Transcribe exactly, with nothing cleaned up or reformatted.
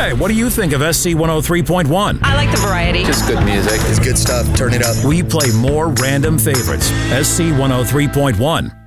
Hey, what do you think of S C one oh three point one? I like the variety. Just good music. It's good stuff. Turn it up. We play more random favorites. S C one oh three point one.